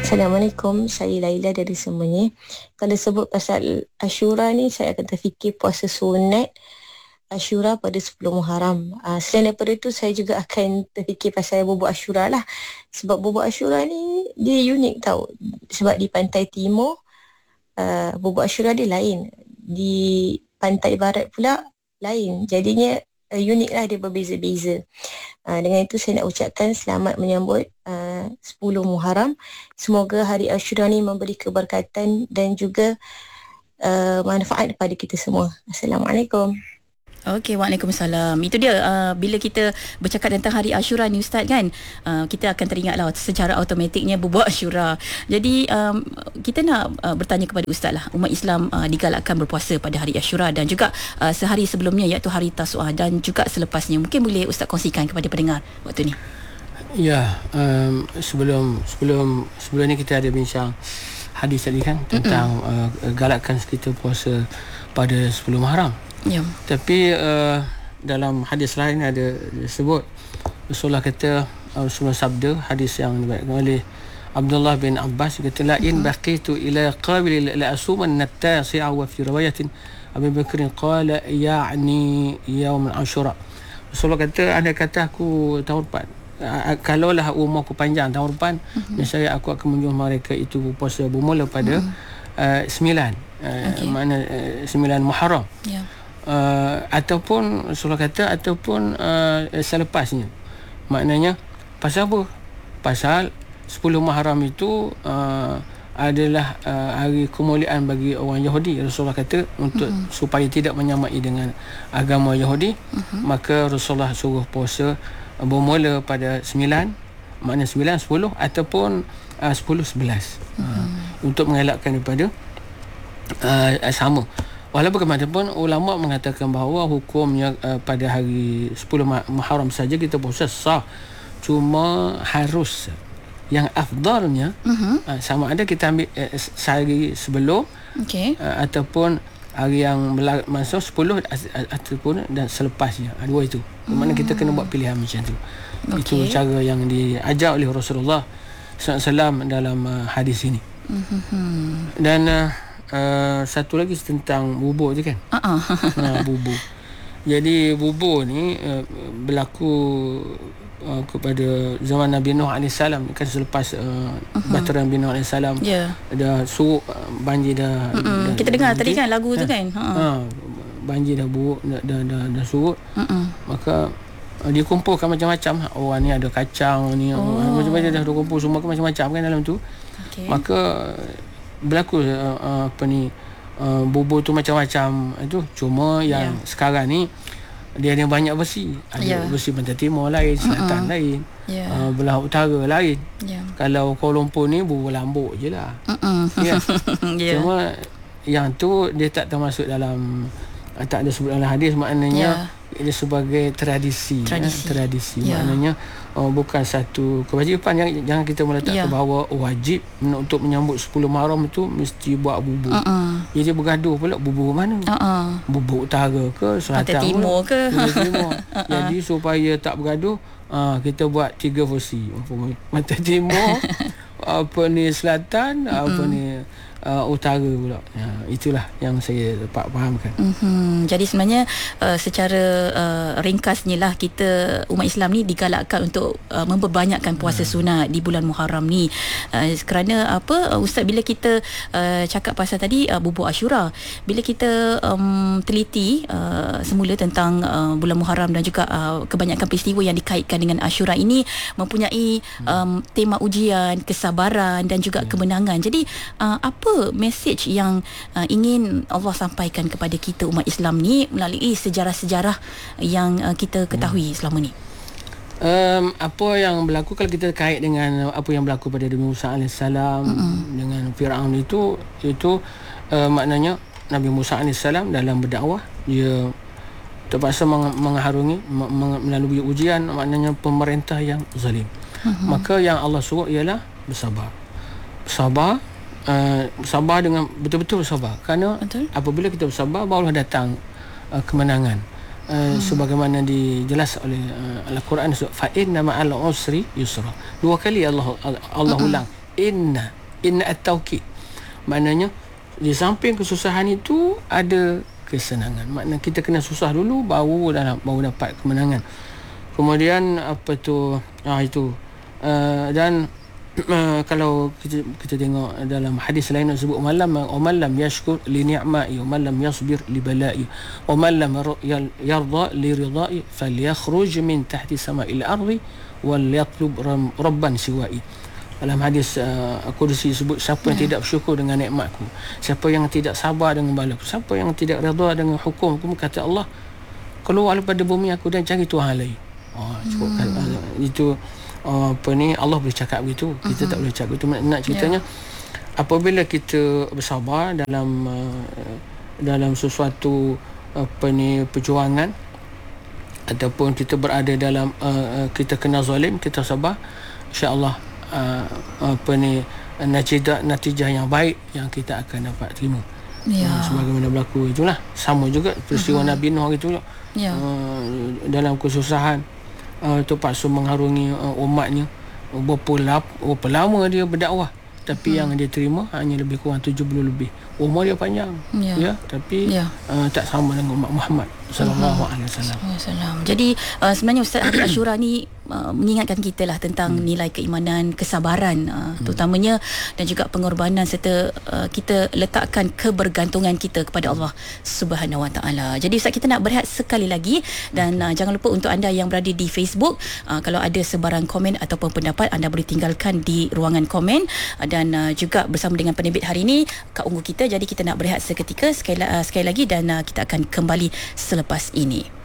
Assalamualaikum, saya Laila dari Semenyi. Kalau sebut pasal Ashura ni, saya akan terfikir puasa sunat Ashura pada 10 Muharram. Selain daripada itu, saya juga akan terfikir pasal bubuk Ashura lah. Sebab bubuk Ashura ni, dia unik tau. Sebab di pantai timur, bubuk Ashura dia lain. Di pantai barat pula, lain. Jadinya, unik lah, dia berbeza-beza. Dengan itu saya nak ucapkan selamat menyambut 10 Muharram. Semoga hari Ashura ni memberi keberkatan dan juga manfaat kepada kita semua. Assalamualaikum. Okey, Waalaikumsalam. Itu dia, bila kita bercakap tentang hari Ashura ni Ustaz kan, kita akan teringatlah secara automatiknya bubuk Ashura. Jadi kita nak bertanya kepada Ustaz lah, umat Islam digalakkan berpuasa pada hari Ashura dan juga sehari sebelumnya iaitu hari Tasu'ah dan juga selepasnya. Mungkin boleh Ustaz kongsikan kepada pendengar waktu ni. Ya, sebelum ni kita ada bincang hadis tadi kan tentang galakkan kita puasa pada 10 Muharram. Ya. Tapi dalam hadis lain ada disebut Rasulullah kata, Rasulullah sabda, hadis yang diriwayatkan oleh Abdullah bin Abbas, kata la in baqitu ila qabil la asuman at-tasi'a wa fi riwayatin Abu Bakr qala ya'ni yaum Ashura. Rasulullah kata, andai kata aku tahun depan, kalaulah umur aku panjang tahun depan, nescaya aku akan menjumpa mereka itu puasa bermula pada 9 mana 9 Muharram. Ya. Ataupun Rasulullah kata ataupun selepasnya. Maknanya pasal apa? Pasal 10 Muharram itu adalah hari kemuliaan bagi orang Yahudi. Rasulullah kata untuk supaya tidak menyamai dengan agama Yahudi, maka Rasulullah suruh puasa bermula pada 9, makna 9, 10 ataupun 10, 11 untuk mengelakkan daripada sama. Walaupun bagaimanapun ulama mengatakan bahawa hukumnya pada hari 10 Muharram saja kita puasa sah. Cuma harus yang afdalnya sama ada kita ambil sehari sebelum ataupun hari yang masuk 10 ataupun dan selepasnya. Dua itu. Maknanya kita kena buat pilihan macam tu. Itu cara yang diajar oleh Rasulullah SAW dalam hadis ini. Dan satu lagi tentang bubur je kan. Bubur. Jadi bubur ni berlaku kepada zaman Nabi Nuh AS kan, selepas bataran Nabi Nuh AS dah surut, banjir dah, kita dengar tadi kan lagu tu kan. Banjir dah buruk, dah surut. Maka dia kumpulkan macam-macam. Orang ni ada kacang ni, macam-macam dah kumpul semua macam-macam kan dalam tu. Maka berlaku bubur tu macam-macam itu. Cuma yang sekarang ni dia ada banyak versi. Ada versi pantai timur lain, selatan lain, belah utara lain. Kalau Kuala Lumpur ni bubur lambuk je lah. Cuma yang tu dia tak termasuk dalam, tak ada sebut dalam hadis. Maknanya dia sebagai tradisi. Maknanya bukan satu kewajipan. Jangan kita meletakkan bahawa wajib untuk menyambut 10 Muharram itu mesti buat bubur. Jadi bergaduh pula bubur mana? Bubur utara ke, selatan timur ke? Jadi supaya tak bergaduh, kita buat 3 versi. Pantai timur, selatan, utara pula. Itulah yang saya dapat fahamkan. Jadi sebenarnya secara ringkasnya lah, kita umat Islam ni digalakkan untuk memperbanyakkan puasa sunat di bulan Muharram ni. Kerana apa Ustaz, bila kita cakap pasal tadi bubuk Ashura, bila kita teliti semula tentang bulan Muharram dan juga kebanyakan peristiwa yang dikaitkan dengan Ashura ini mempunyai tema ujian, kesabaran dan juga kemenangan. Jadi apa mesej yang ingin Allah sampaikan kepada kita umat Islam ni melalui sejarah-sejarah yang kita ketahui selama ni? Apa yang berlaku kalau kita kait dengan apa yang berlaku pada Nabi Musa AS dengan Fir'aun itu maknanya Nabi Musa AS dalam berdakwah dia terpaksa mengharungi melalui ujian, maknanya pemerintah yang zalim. Maka yang Allah suruh ialah bersabar dengan betul-betul bersabar. Kerana apabila kita bersabar barulah datang kemenangan. Sebagaimana dijelas oleh Al-Quran, fa inna ma'al usri yusra. 2 kali Allah ulang inna inna at-taukid. Maknanya di samping kesusahan itu ada kesenangan. Maknanya kita kena susah dulu baru dapat kemenangan. Kemudian apa tu itu dan kalau kita tengok dalam hadis lain disebut man lam yashkur li ni'ma'i wa man lam yasbir li bala'i wa man lam yarda li ridha'i falyakhruj min tahti sama'il ardi wal yatlub rabban siwa'i. Dalam hadis Qudsi sebut, siapa yang tidak bersyukur dengan nikmatku, siapa yang tidak sabar dengan balaku, siapa yang tidak redha dengan hukumku, kata Allah, keluar daripada bumi aku dan cari Tuhan lain. Cukup itu Allah boleh cakap begitu, kita tak boleh cakap begitu. Nak ceritanya apabila kita bersabar dalam sesuatu perjuangan, ataupun kita berada dalam kita kena zalim, kita sabar, insya-Allah natijah yang baik yang kita akan dapat terima. Sebagaimana berlaku itulah, sama juga peristiwa Nabi Nuh itu dalam kesusahan terpaksa mengharungi umatnya. Berapa lama dia berdakwah, tapi yang dia terima hanya lebih kurang 70 lebih. Umur dia panjang, tapi tak sama dengan umat Muhammad sallallahu alaihi wasallam. Jadi sebenarnya Ustaz, Hari Ashura ni mengingatkan kita lah tentang nilai keimanan, kesabaran terutamanya, dan juga pengorbanan, serta kita letakkan kebergantungan kita kepada Allah Subhanahu Wa Taala. Jadi Ustaz, kita nak berehat sekali lagi, dan jangan lupa untuk anda yang berada di Facebook, kalau ada sebarang komen ataupun pendapat, anda boleh tinggalkan di ruangan komen, dan juga bersama dengan penerbit hari ini Kak Ungu kita. Jadi kita nak berehat seketika sekali lagi, dan kita akan kembali selepas ini.